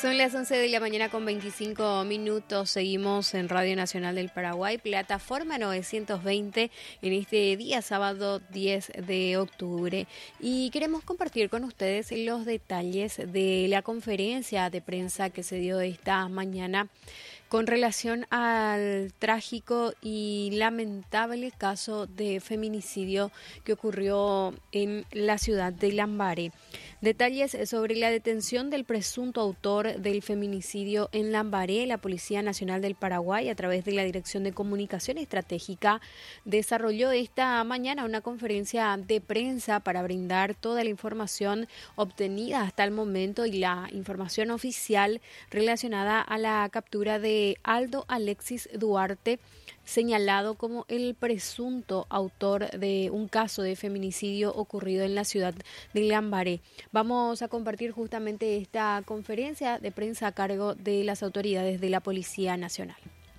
Son las 11 de la mañana con 25 minutos. Seguimos en Radio Nacional del Paraguay, plataforma 920, en este día sábado 10 de octubre. Y queremos compartir con ustedes los detalles de la conferencia de prensa que se dio esta mañana con relación al trágico y lamentable caso de feminicidio que ocurrió en la ciudad de Lambaré. Detalles sobre la detención del presunto autor del feminicidio en Lambaré. La Policía Nacional del Paraguay, a través de la Dirección de Comunicación Estratégica, desarrolló esta mañana una conferencia de prensa para brindar toda la información obtenida hasta el momento y la información oficial relacionada a la captura de Aldo Alexis Duarte, señalado como el presunto autor de un caso de feminicidio ocurrido en la ciudad de Lambaré. Vamos a compartir justamente esta conferencia de prensa a cargo de las autoridades de la Policía Nacional.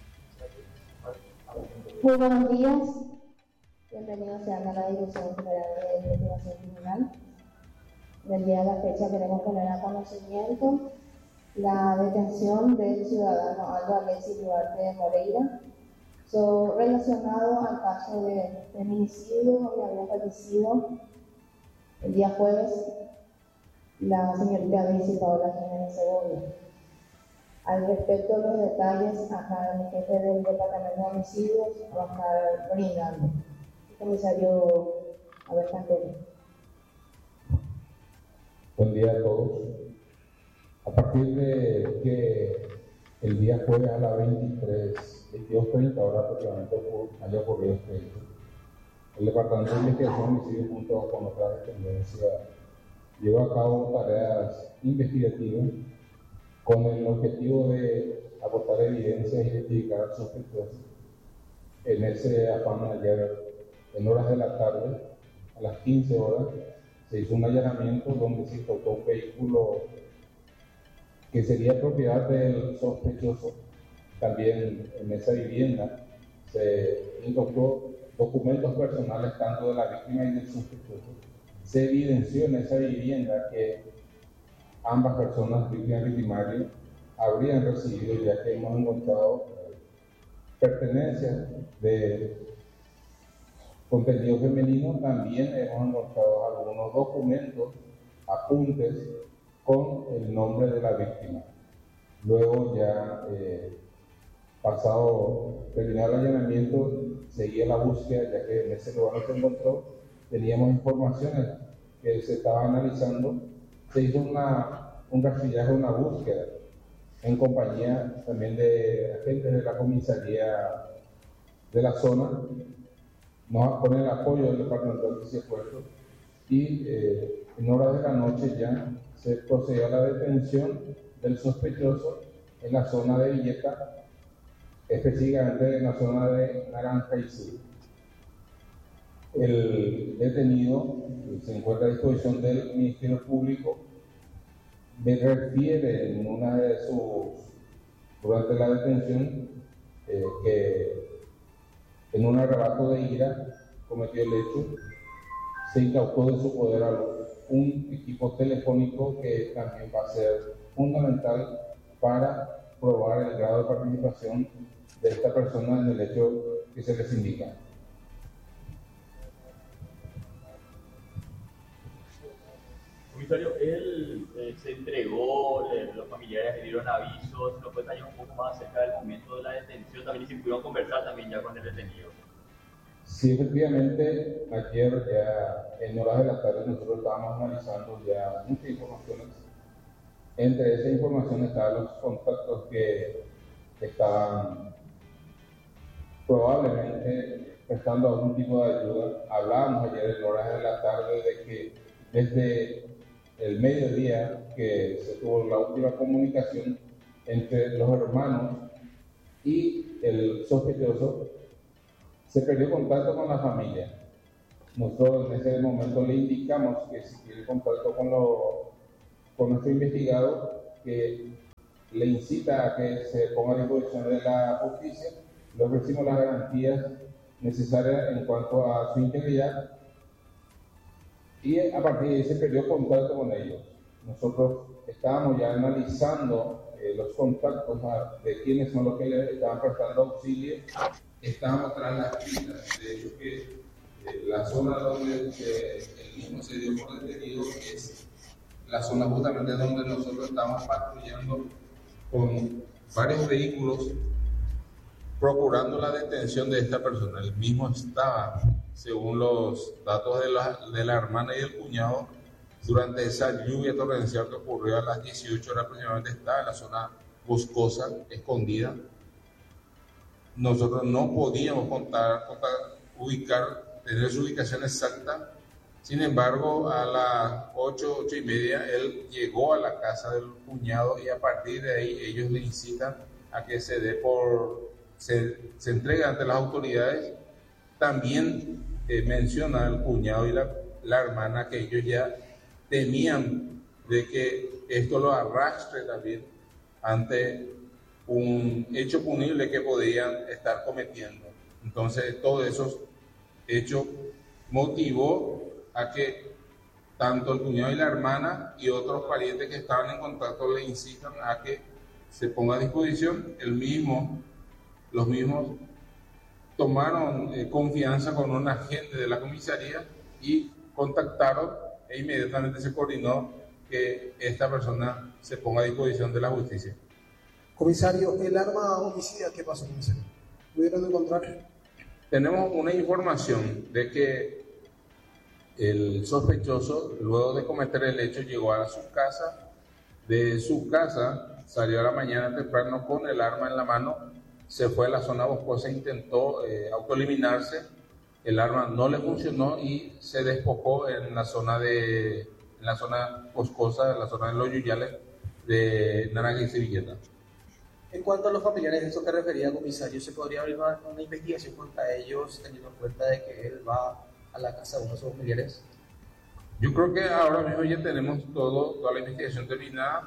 Muy buenos días, bienvenidos sean a la Dirección General de Investigación Criminal. Del día de la fecha queremos poner a conocimiento la detención del ciudadano Aldo Alexis Duarte de Moreira, relacionado al caso de feminicidio que había fallecido el día jueves la señorita Daisy Paola Jiménez Segovia. Al respecto de los detalles, acá el jefe del Departamento de Homicidios va a estar brindando. El comisario Abel Cantero. Buen día a todos. A partir de que el día jueves a las 22:30 horas aproximadamente haya ocurrido este hecho, el Departamento de Investigación de Homicidios, junto con otras dependencias, llevó a cabo tareas investigativas con el objetivo de aportar evidencias e identificar a sospechosos. En ese afán, ayer, en horas de la tarde, a las 15 horas, se hizo un allanamiento donde se incautó un vehículo que sería propiedad del sospechoso. También en esa vivienda se incautó documentos personales tanto de la víctima y del sospechoso. Se evidenció en esa vivienda que ambas personas, víctima y victimario, habrían recibido, ya que hemos encontrado pertenencias de contenido femenino. También hemos encontrado algunos documentos, apuntes con el nombre de la víctima. Luego ya, terminado el allanamiento, seguía la búsqueda, ya que en ese lugar no se encontró, teníamos informaciones que se estaban analizando. Se hizo un rastrillaje, una búsqueda, en compañía también de agentes de la comisaría de la zona, con el apoyo del Departamento de Policía Puerto, y en horas de la noche ya se procedió a la detención del sospechoso en la zona de Villeta, específicamente en la zona de Naranja y Sur. El detenido se encuentra a disposición del Ministerio Público. Me refiere en una de durante la detención, que en un arrebato de ira cometió el hecho. Se incautó de su poder un equipo telefónico que también va a ser fundamental para probar el grado de participación de esta persona en el hecho que se les indica. Comisario, él se entregó, los familiares le dieron avisos, ¿nos puede detallar un poco más acerca del momento de la detención? También si pudieron conversar también ya con el detenido. Sí, efectivamente, ayer ya en horas de la tarde nosotros estábamos analizando ya muchas informaciones. Entre esas informaciones estaban los contactos que estaban probablemente prestando algún tipo de ayuda. Hablábamos ayer en horas de la tarde de que desde el mediodía que se tuvo la última comunicación entre los hermanos y el sospechoso, se perdió contacto con la familia. Nosotros en ese momento le indicamos que si quiere contacto con nuestro investigado, que le incita a que se ponga a disposición de la justicia. Le ofrecimos las garantías necesarias en cuanto a su integridad, y a partir de ahí se perdió contacto con ellos. nosotros estábamos ya analizando los contactos de quienes son los que le estaban prestando auxilio. Estábamos tras las pistas. De hecho, que la zona donde el mismo se dio por detenido es la zona justamente donde nosotros estamos patrullando con varios vehículos procurando la detención de esta persona. El mismo estaba, según los datos de la hermana y el cuñado, durante esa lluvia torrencial que ocurrió a las 18 horas aproximadamente, estaba en la zona boscosa, escondida. Nosotros no podíamos tener su ubicación exacta. Sin embargo, a las 8:30, él llegó a la casa del cuñado y a partir de ahí ellos le incitan a que se entregue ante las autoridades. También menciona el cuñado y la hermana que ellos ya temían de que esto lo arrastre también ante un hecho punible que podían estar cometiendo. Entonces, todos esos hechos motivó a que tanto el cuñado y la hermana y otros parientes que estaban en contacto le incitan a que se ponga a disposición. Los mismos tomaron confianza con un agente de la comisaría y contactaron e inmediatamente se coordinó que esta persona se ponga a disposición de la justicia. Comisario, el arma homicida, ¿qué pasó, comisario? ¿Pudieron encontrar? Tenemos una información de que el sospechoso, luego de cometer el hecho, llegó a su casa. De su casa salió a la mañana temprano con el arma en la mano, se fue a la zona boscosa, intentó autoeliminarse. El arma no le funcionó y se despojó en la zona boscosa, en la zona de los Yuyales de Naranja y Sevilleta. En cuanto a los familiares, eso que refería, comisario, ¿se podría abrir una investigación contra ellos teniendo en cuenta de que él va a la casa de uno de sus familiares? Yo creo que ahora mismo ya tenemos toda la investigación terminada.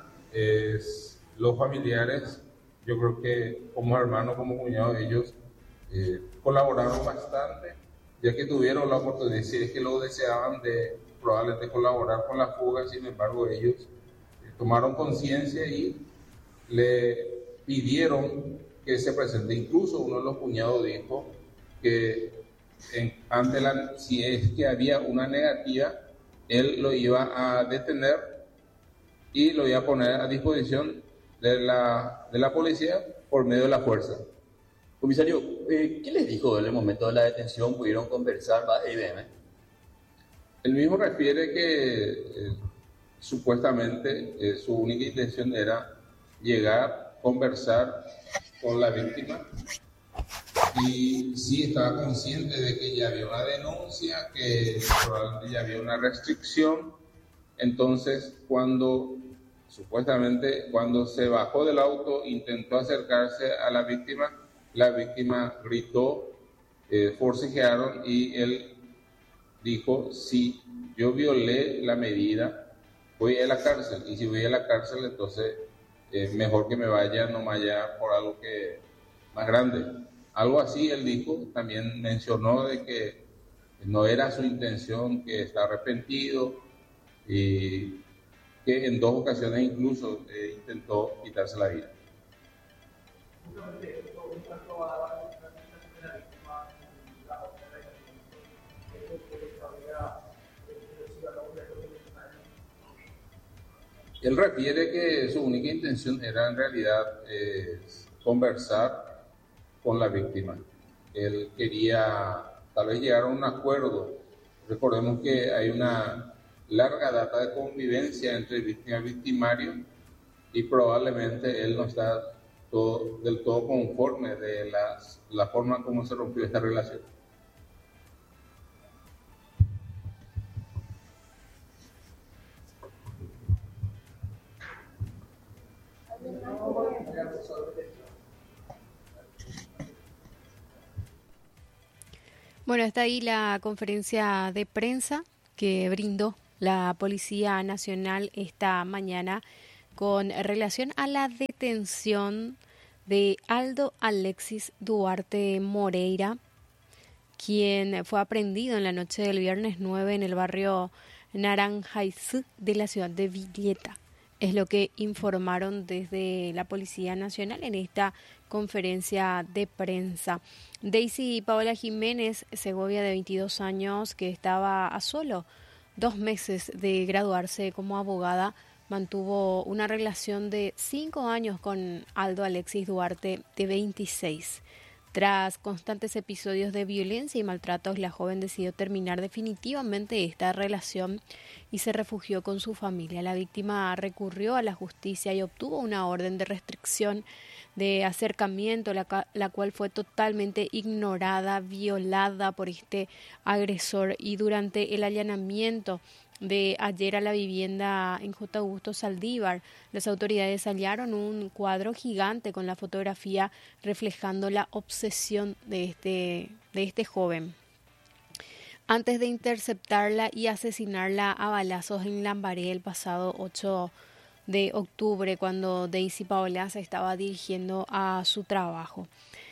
Los familiares, yo creo que como hermanos, como cuñados, ellos colaboraron bastante, ya que tuvieron la oportunidad, si es que lo deseaban, de probablemente colaborar con la fuga. Sin embargo, ellos tomaron conciencia y le pidieron que se presente. Incluso uno de los cuñados dijo que si es que había una negativa, él lo iba a detener y lo iba a poner a disposición de la policía por medio de la fuerza. Comisario, ¿qué les dijo en el momento de la detención? ¿Pudieron conversar? ¿Va IBM? Él mismo refiere que supuestamente su única intención era llegar, conversar con la víctima, y sí estaba consciente de que ya había una denuncia, que probablemente ya había una restricción. Entonces, supuestamente cuando se bajó del auto, intentó acercarse a la víctima gritó, forcejearon y él dijo: si yo violé la medida, voy a la cárcel, y si voy a la cárcel, entonces mejor que me vaya, no vaya por algo que más grande. Algo así él dijo. También mencionó de que no era su intención, que está arrepentido y que en 2 ocasiones incluso intentó quitarse la vida. Él refiere que su única intención era en realidad conversar con la víctima. Él quería tal vez llegar a un acuerdo. Recordemos que hay una larga data de convivencia entre víctima y victimario y probablemente él no está del todo conforme de la forma como se rompió esta relación. Bueno, está ahí la conferencia de prensa que brindó la Policía Nacional esta mañana con relación a la detención de Aldo Alexis Duarte Moreira, quien fue aprehendido en la noche del viernes 9 en el barrio Naranjais de la ciudad de Villeta. Es lo que informaron desde la Policía Nacional en esta conferencia de prensa. Daisy Paola Jiménez Segovia, de 22 años, que estaba a solo 2 meses de graduarse como abogada, mantuvo una relación de 5 años con Aldo Alexis Duarte, de 26. Tras constantes episodios de violencia y maltratos, la joven decidió terminar definitivamente esta relación y se refugió con su familia. La víctima recurrió a la justicia y obtuvo una orden de restricción de acercamiento, la cual fue totalmente ignorada, violada por este agresor. Y durante el allanamiento de ayer a la vivienda en J. Augusto Saldívar, las autoridades hallaron un cuadro gigante con la fotografía reflejando la obsesión de este joven. Antes de interceptarla y asesinarla a balazos en Lambaré el pasado 8 de octubre, cuando Daisy Paola se estaba dirigiendo a su trabajo.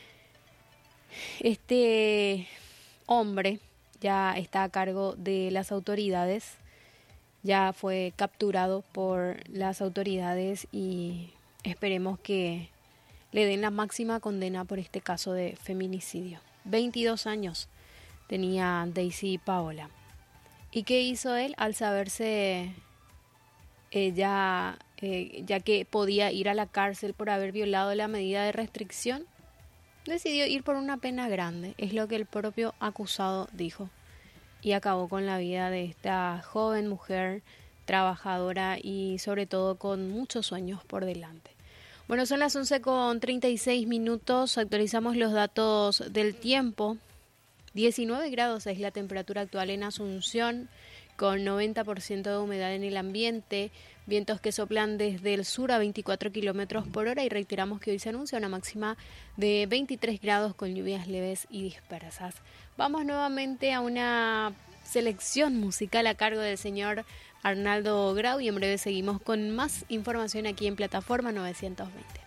Este hombre ya está a cargo de las autoridades. Ya fue capturado por las autoridades y esperemos que le den la máxima condena por este caso de feminicidio. 22 años tenía Daisy Paola. ¿Y qué hizo él al saberse ya que podía ir a la cárcel por haber violado la medida de restricción? Decidió ir por una pena grande, es lo que el propio acusado dijo. Y acabó con la vida de esta joven mujer trabajadora y sobre todo con muchos sueños por delante. Bueno, son las 11:36. Actualizamos los datos del tiempo. 19 grados es la temperatura actual en Asunción, con 90% de humedad en el ambiente, vientos que soplan desde el sur a 24 kilómetros por hora, y reiteramos que hoy se anuncia una máxima de 23 grados con lluvias leves y dispersas. Vamos nuevamente a una selección musical a cargo del señor Arnaldo Grau y en breve seguimos con más información aquí en Plataforma 920.